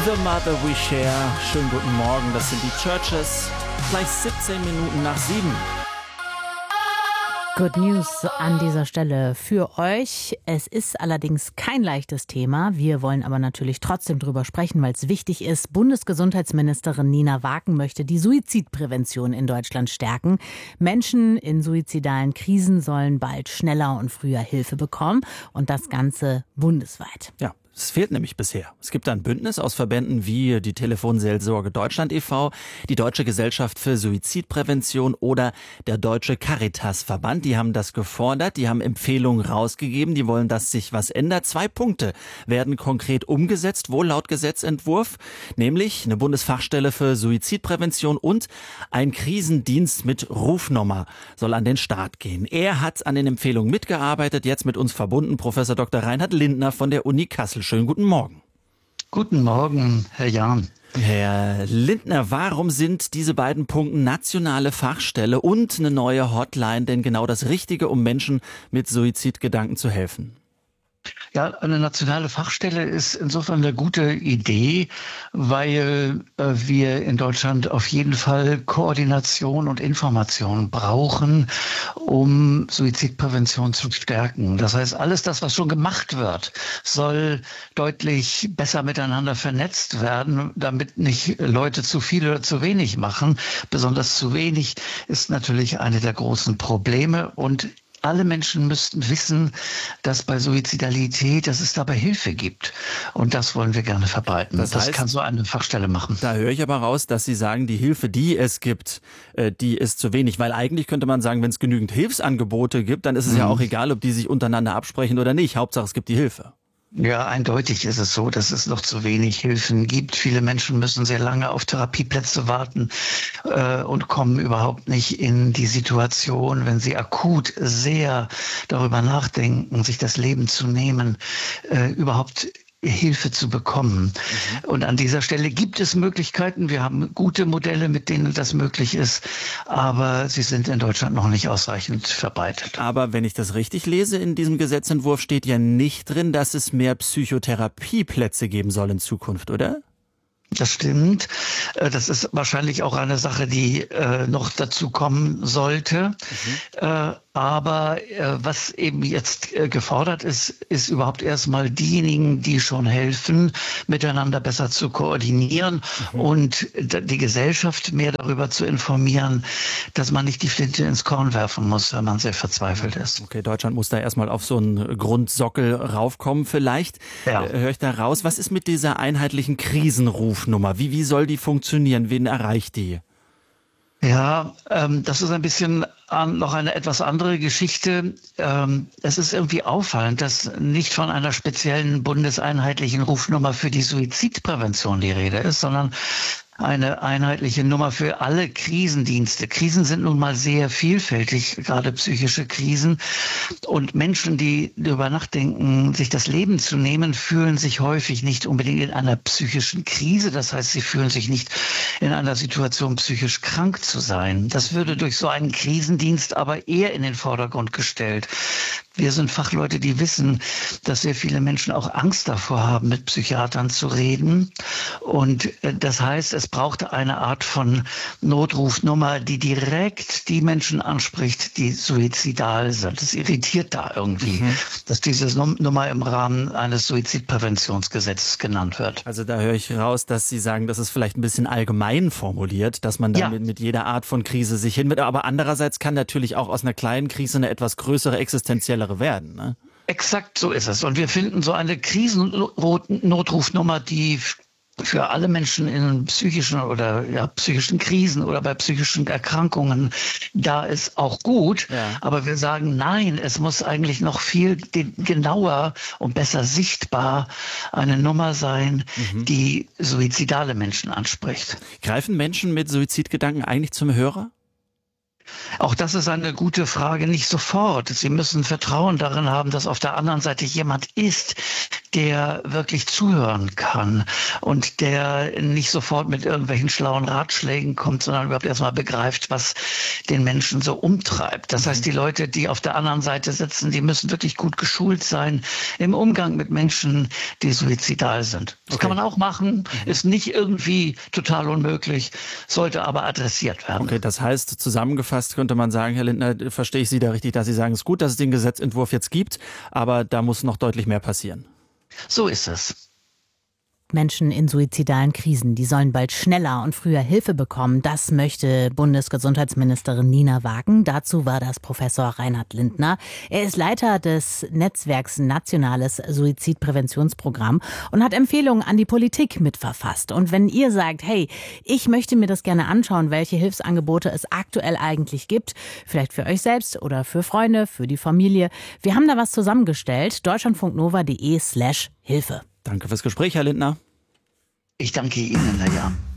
The Mother We Share. Schönen guten Morgen, das sind die Churches. Gleich 17 Minuten nach 7. Good News an dieser Stelle für euch. Es ist allerdings kein leichtes Thema. Wir wollen aber natürlich trotzdem drüber sprechen, weil es wichtig ist. Bundesgesundheitsministerin Nina Waken möchte die Suizidprävention in Deutschland stärken. Menschen in suizidalen Krisen sollen bald schneller und früher Hilfe bekommen. Und das Ganze bundesweit. Ja. Es fehlt nämlich bisher. Es gibt ein Bündnis aus Verbänden wie die Telefonseelsorge Deutschland e.V., die Deutsche Gesellschaft für Suizidprävention oder der Deutsche Caritas-Verband. Die haben das gefordert, die haben Empfehlungen rausgegeben, die wollen, dass sich was ändert. 2 Punkte werden konkret umgesetzt, wohl laut Gesetzentwurf, nämlich eine Bundesfachstelle für Suizidprävention und ein Krisendienst mit Rufnummer soll an den Start gehen. Er hat an den Empfehlungen mitgearbeitet, jetzt mit uns verbunden, Professor Dr. Reinhard Lindner von der Uni Kassel. Schönen guten Morgen. Guten Morgen, Herr Jahn. Herr Lindner, warum sind diese beiden Punkte nationale Fachstelle und eine neue Hotline denn genau das Richtige, um Menschen mit Suizidgedanken zu helfen? Ja, eine nationale Fachstelle ist insofern eine gute Idee, weil wir in Deutschland auf jeden Fall Koordination und Information brauchen, um Suizidprävention zu stärken. Das heißt, alles das, was schon gemacht wird, soll deutlich besser miteinander vernetzt werden, damit nicht Leute zu viel oder zu wenig machen. Besonders zu wenig ist natürlich eine der großen Probleme und alle Menschen müssten wissen, dass bei Suizidalität, dass es dabei Hilfe gibt. Und das wollen wir gerne verbreiten. Das heißt, kann so eine Fachstelle machen. Da höre ich aber raus, dass Sie sagen, die Hilfe, die es gibt, die ist zu wenig. Weil eigentlich könnte man sagen, wenn es genügend Hilfsangebote gibt, dann ist es ja auch egal, ob die sich untereinander absprechen oder nicht. Hauptsache, es gibt die Hilfe. Ja, eindeutig ist es so, dass es noch zu wenig Hilfen gibt. Viele Menschen müssen sehr lange auf Therapieplätze warten und kommen überhaupt nicht in die Situation, wenn sie akut sehr darüber nachdenken, sich das Leben zu nehmen, überhaupt Hilfe zu bekommen. Und an dieser Stelle gibt es Möglichkeiten. Wir haben gute Modelle, mit denen das möglich ist, aber sie sind in Deutschland noch nicht ausreichend verbreitet. Aber wenn ich das richtig lese, in diesem Gesetzentwurf steht ja nicht drin, dass es mehr Psychotherapieplätze geben soll in Zukunft, oder? Das stimmt. Das ist wahrscheinlich auch eine Sache, die noch dazu kommen sollte. Aber was eben jetzt gefordert ist, ist überhaupt erstmal diejenigen, die schon helfen, miteinander besser zu koordinieren und die Gesellschaft mehr darüber zu informieren, dass man nicht die Flinte ins Korn werfen muss, wenn man sehr verzweifelt ist. Okay, Deutschland muss da erstmal auf so einen Grundsockel raufkommen vielleicht. Ja. Höre ich da raus. Was ist mit dieser einheitlichen Krisenrufnummer? Wie soll die funktionieren? Wen erreicht die? Ja, das ist ein bisschen noch eine etwas andere Geschichte. Es ist irgendwie auffallend, dass nicht von einer speziellen bundeseinheitlichen Rufnummer für die Suizidprävention die Rede ist, sondern eine einheitliche Nummer für alle Krisendienste. Krisen sind nun mal sehr vielfältig, gerade psychische Krisen. Und Menschen, die darüber nachdenken, sich das Leben zu nehmen, fühlen sich häufig nicht unbedingt in einer psychischen Krise. Das heißt, sie fühlen sich nicht in einer Situation, psychisch krank zu sein. Das würde durch so einen Krisendienst aber eher in den Vordergrund gestellt. Wir sind Fachleute, die wissen, dass sehr viele Menschen auch Angst davor haben, mit Psychiatern zu reden. Und das heißt, es braucht eine Art von Notrufnummer, die direkt die Menschen anspricht, die suizidal sind. Das irritiert da irgendwie, dass diese Nummer im Rahmen eines Suizidpräventionsgesetzes genannt wird. Also da höre ich raus, dass Sie sagen, das ist vielleicht ein bisschen allgemein formuliert, dass man damit mit jeder Art von Krise sich hin... Aber andererseits kann natürlich auch aus einer kleinen Krise eine etwas größere existenzielle werden, ne? Exakt so ist es. Und wir finden so eine Krisennotrufnummer, die für alle Menschen in psychischen Krisen oder bei psychischen Erkrankungen da ist, auch gut. Ja. Aber wir sagen, nein, es muss eigentlich noch viel genauer und besser sichtbar eine Nummer sein, die suizidale Menschen anspricht. Greifen Menschen mit Suizidgedanken eigentlich zum Hörer? Auch das ist eine gute Frage, nicht sofort. Sie müssen Vertrauen darin haben, dass auf der anderen Seite jemand ist, der wirklich zuhören kann und der nicht sofort mit irgendwelchen schlauen Ratschlägen kommt, sondern überhaupt erstmal begreift, was den Menschen so umtreibt. Das heißt, die Leute, die auf der anderen Seite sitzen, die müssen wirklich gut geschult sein im Umgang mit Menschen, die suizidal sind. Das kann man auch machen, ist nicht irgendwie total unmöglich, sollte aber adressiert werden. Okay, das heißt, zusammengefasst könnte man sagen, Herr Lindner, verstehe ich Sie da richtig, dass Sie sagen, es ist gut, dass es den Gesetzentwurf jetzt gibt, aber da muss noch deutlich mehr passieren. So ist es. Menschen in suizidalen Krisen, die sollen bald schneller und früher Hilfe bekommen. Das möchte Bundesgesundheitsministerin Nina Wagen. Dazu war das Professor Reinhard Lindner. Er ist Leiter des Netzwerks Nationales Suizidpräventionsprogramm und hat Empfehlungen an die Politik mitverfasst. Und wenn ihr sagt, hey, ich möchte mir das gerne anschauen, welche Hilfsangebote es aktuell eigentlich gibt, vielleicht für euch selbst oder für Freunde, für die Familie. Wir haben da was zusammengestellt. deutschlandfunknova.de/Hilfe. Danke fürs Gespräch, Herr Lindner. Ich danke Ihnen, Herr Jan.